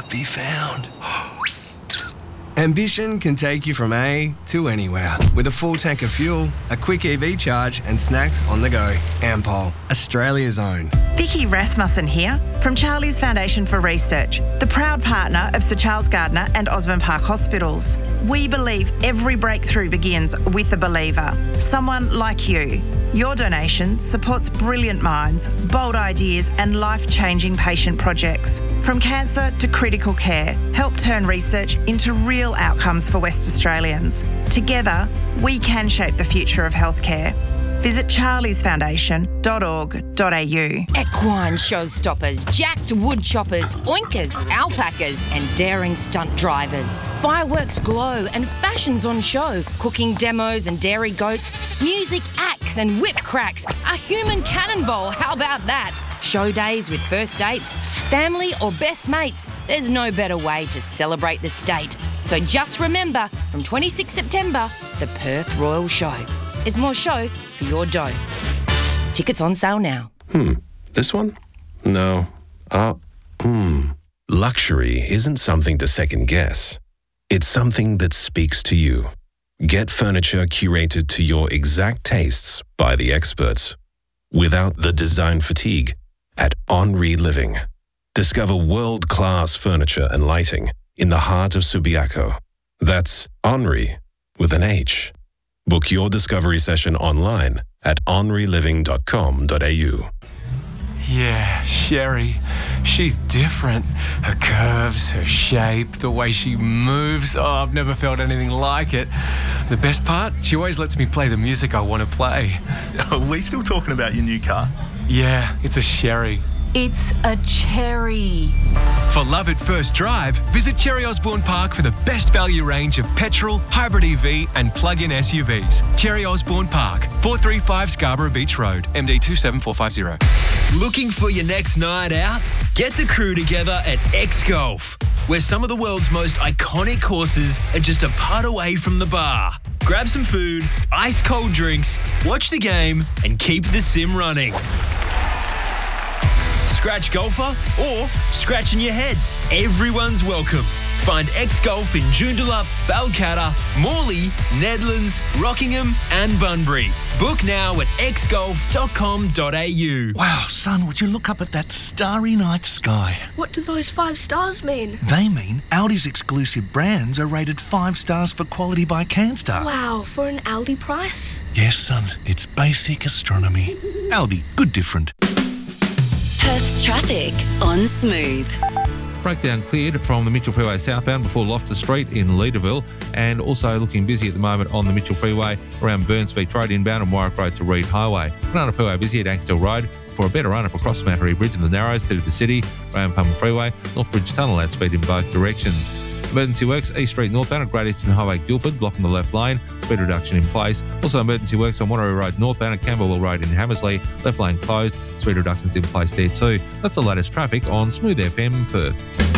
be found. Ambition can take you from A to anywhere with a full tank of fuel, a quick EV charge and snacks on the go. Ampol, Australia's own. Vicky Rasmussen here from Charlie's Foundation for Research, the proud partner of Sir Charles Gardner and Osborne Park Hospitals. We believe every breakthrough begins with a believer, someone like you. Your donation supports brilliant minds, bold ideas and life-changing patient projects. From cancer to critical care, help turn research into real outcomes for West Australians. Together, we can shape the future of healthcare. Visit charliesfoundation.org.au. Equine showstoppers, jacked wood choppers, oinkers, alpacas and daring stunt drivers. Fireworks glow and fashions on show. Cooking demos and dairy goats. Music acts and whip cracks. A human cannonball, how about that? Show days with first dates, family or best mates. There's no better way to celebrate the state. So just remember, from 26 September, the Perth Royal Show. There's more show for your dough. Tickets on sale now. This one? No. Luxury isn't something to second guess. It's something that speaks to you. Get furniture curated to your exact tastes by the experts, without the design fatigue, at Henri Living. Discover world-class furniture and lighting in the heart of Subiaco. That's Henri with an H. Book your discovery session online at henriliving.com.au. Yeah, Sherry. She's different. Her curves, her shape, the way she moves. Oh, I've never felt anything like it. The best part? She always lets me play the music I want to play. Are we still talking about your new car? Yeah, it's a Sherry. It's a cherry. For love at first drive, visit Cherry Osborne Park for the best value range of petrol, hybrid EV and plug-in SUVs. Cherry Osborne Park, 435 Scarborough Beach Road, MD 27450. Looking for your next night out? Get the crew together at X-Golf, where some of the world's most iconic courses are just a putt away from the bar. Grab some food, ice-cold drinks, watch the game and keep the sim running. Scratch golfer or scratch in your head. Everyone's welcome. Find X-Golf in Joondalup, Balcatta, Morley, Nedlands, Rockingham and Bunbury. Book now at xgolf.com.au. Wow, son, would you look up at that starry night sky? What do those 5 stars mean? They mean Aldi's exclusive brands are rated 5 stars for quality by Canstar. Wow, for an Aldi price? Yes, son, it's basic astronomy. Aldi, good different. Perth's traffic on Smooth. Breakdown cleared from the Mitchell Freeway southbound before Loftus Street in Leederville, and also looking busy at the moment on the Mitchell Freeway around Burns Beach Road inbound and Warwick Road to Reid Highway. Banana Freeway busy at Anksdale Road for a better run-up across Mattery Bridge in the Narrows through the city, around Palmer Freeway, North Bridge Tunnel at speed in both directions. Emergency works, East Street northbound at Great Eastern Highway Guildford, blocking the left lane, speed reduction in place. Also emergency works on Wanneroo Road northbound at Camberwell Road in Hammersley, left lane closed, speed reductions in place there too. That's the latest traffic on Smooth FM Perth.